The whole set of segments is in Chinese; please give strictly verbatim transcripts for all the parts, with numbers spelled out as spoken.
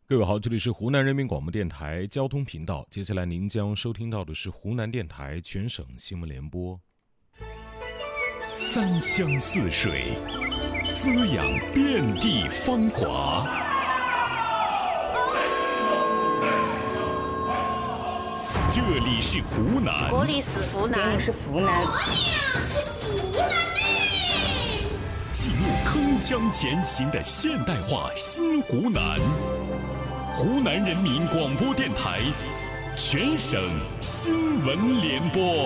各位好，这里是湖南人民广播电台交通频道，接下来您将收听到的是湖南电台全省新闻联播。 三湘四水，滋养遍地芳华。这里是湖南， 这里是湖南， 这里是湖南， 哎呀，是湖南嘞！ 记录铿锵前行的现代化新湖南。湖南人民广播电台全省新闻联播。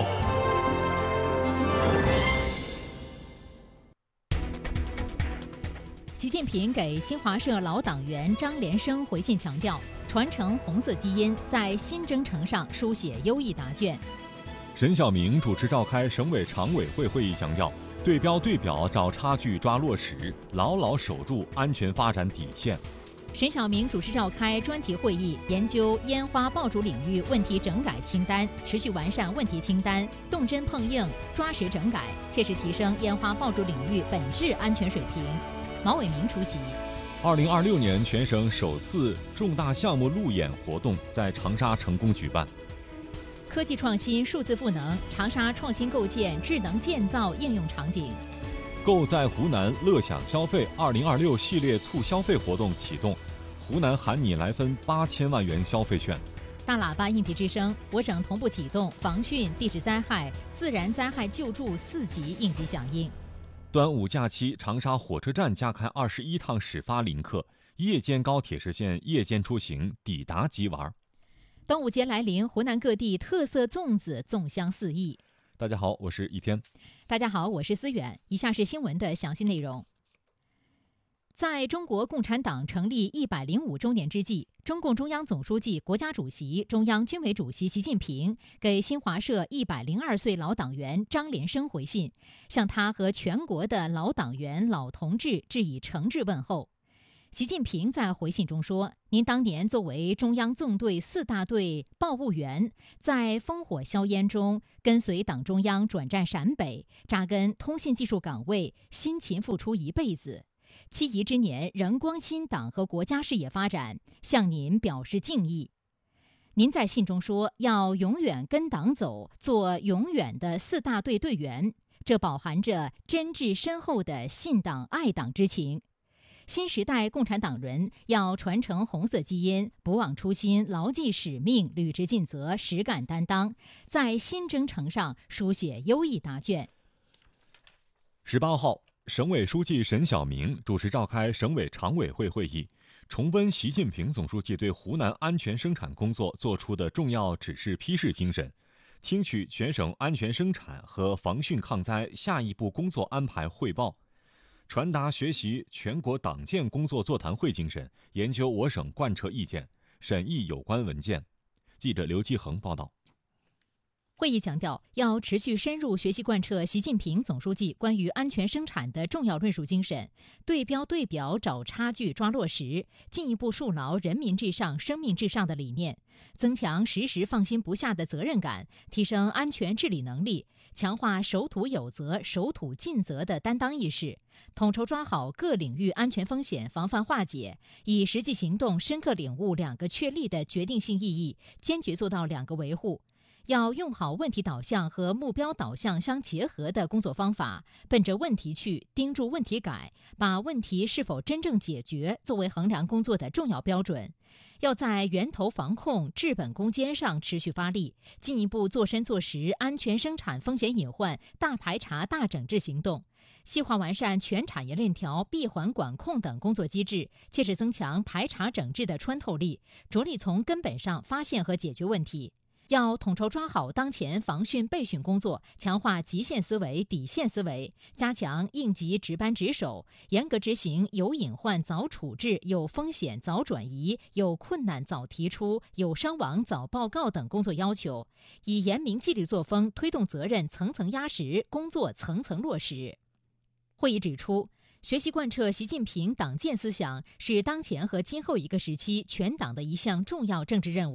习近平给新华社老党员张连生回信强调，传承红色基因，在新征程上书写优异答卷。 沈晓明主持召开省委常委会会议，强调对标对表找差距抓落实，牢牢守住安全发展底线。 沈晓明主持召开专题会议，研究烟花爆竹领域问题整改清单，持续完善问题清单，动真碰硬，抓实整改，切实提升烟花爆竹领域本质安全水平。毛伟明出席。 二零二六年全省首次重大项目路演活动在长沙成功举办。 科技创新、数字赋能，长沙创新构建智能建造应用场景。 购在湖南乐享消费二零二六系列促消费活动启动，湖南喊你来分八千万元消费券。 大喇叭应急之声，我省同步启动防汛、地质灾害、自然灾害救助四级应急响应。 端午假期，长沙火车站加开二十一趟始发临客，夜间高铁实现夜间出行，抵达即玩。 端午节来临，湖南各地特色粽子粽香四溢。 大家好，我是一天。 大家好，我是思远。以下是新闻的详细内容。在中国共产党成立一百零五周年之际，中共中央总书记、国家主席、中央军委主席习近平给新华社一百零二岁老党员张连生回信，向他和全国的老党员、老同志致以诚挚问候。习近平在回信中说：“您当年作为中央纵队四大队报务员，在烽火硝烟中跟随党中央转战陕北，扎根通信技术岗位，辛勤付出一辈子。期遗之年仍关心党和国家事业发展，向您表示敬意。”您在信中说，要永远跟党走，做永远的四大队队员，这饱含着真挚深厚的信党爱党之情。新时代共产党人要传承红色基因，不忘初心，牢记使命，履职尽责，实干担当，在新征程上书写优异答卷。 十八号，省委书记沈晓明主持召开省委常委会会议，重温习近平总书记对湖南安全生产工作作出的重要指示批示精神，听取全省安全生产和防汛抗灾下一步工作安排汇报，传达学习全国党建工作座谈会精神，研究我省贯彻意见，审议有关文件。记者刘基恒报道。 会议强调，要持续深入学习贯彻习近平总书记关于安全生产的重要论述精神，对标对表找差距抓落实，进一步树牢人民至上、生命至上的理念，增强时时放心不下的责任感，提升安全治理能力，强化守土有责、守土尽责的担当意识，统筹抓好各领域安全风险防范化解，以实际行动深刻领悟两个确立的决定性意义，坚决做到两个维护。要用好问题导向和目标导向相结合的工作方法，奔着问题去，盯住问题改，把问题是否真正解决作为衡量工作的重要标准。要在源头防控、治本攻坚上持续发力，进一步做深做实安全生产风险隐患大排查大整治行动，细化完善全产业链条闭环管控等工作机制，切实增强排查整治的穿透力，着力从根本上发现和解决问题。要统筹抓好当前防汛备汛工作，强化极限思维、底线思维，加强应急值班值守，严格执行有隐患早处置、有风险早转移、有困难早提出、有伤亡早报告等工作要求，以严明纪律作风推动责任层层压实，工作层层落实。会议指出，学习贯彻习近平党建思想是当前和今后一个时期全党的一项重要政治任务。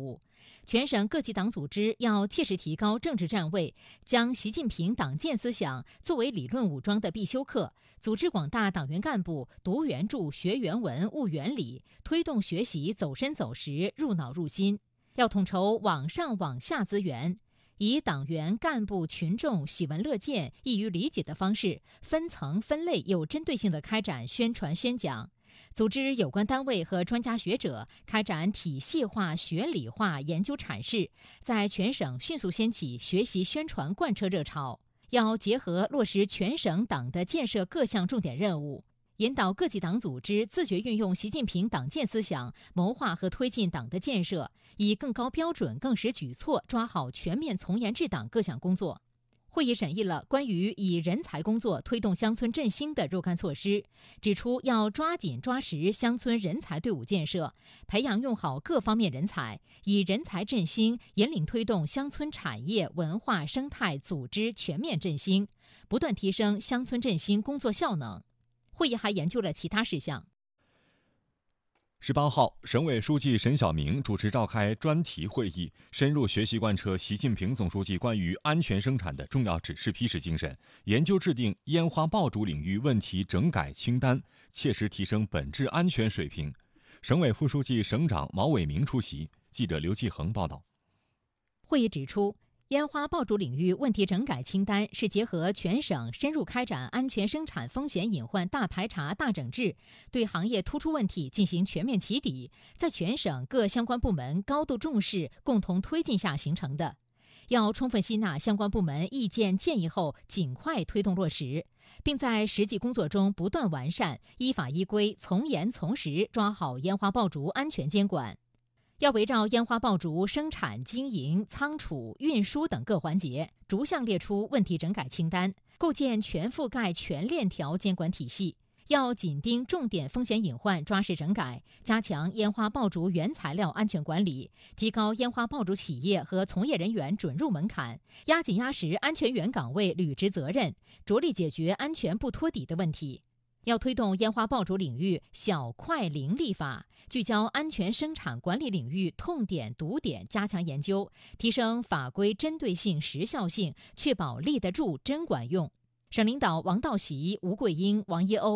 全省各级党组织要切实提高政治站位，将习近平党建思想作为理论武装的必修课，组织广大党员干部读原著、学原文、悟原理，推动学习走深走实、入脑入心。要统筹网上网下资源，以党员干部群众喜闻乐见、易于理解的方式，分层分类有针对性地开展宣传宣讲。组织有关单位和专家学者开展体系化、学理化研究阐释，在全省迅速掀起学习宣传贯彻热潮。要结合落实全省党的建设各项重点任务，引导各级党组织自觉运用习近平党建思想，谋划和推进党的建设，以更高标准、更实举措抓好全面从严治党各项工作。会议审议了关于以人才工作推动乡村振兴的若干措施，指出要抓紧抓实乡村人才队伍建设，培养用好各方面人才，以人才振兴引领推动乡村产业、文化、生态、组织全面振兴，不断提升乡村振兴工作效能。会议还研究了其他事项。 十八号，省委书记沈晓明主持召开专题会议，深入学习贯彻习近平总书记关于安全生产的重要指示批示精神，研究制定烟花爆竹领域问题整改清单，切实提升本质安全水平。省委副书记、省长毛伟明出席。记者刘继恒报道。 会议指出，烟花爆竹领域问题整改清单是结合全省深入开展安全生产风险隐患大排查大整治，对行业突出问题进行全面起底，在全省各相关部门高度重视、共同推进下形成的。要充分吸纳相关部门意见建议后，尽快推动落实，并在实际工作中不断完善，依法依规、从严从实抓好烟花爆竹安全监管。要围绕烟花爆竹生产、经营、仓储、运输等各环节，逐项列出问题整改清单，构建全覆盖、全链条监管体系。要紧盯重点风险隐患，抓实整改，加强烟花爆竹原材料安全管理，提高烟花爆竹企业和从业人员准入门槛，压紧压实安全员岗位履职责任，着力解决安全不托底的问题。要推动烟花爆竹领域小快零立法，聚焦安全生产管理领域痛点堵点，加强研究，提升法规针对性、时效性，确保立得住、真管用。省领导王道喜、吴桂英、王一欧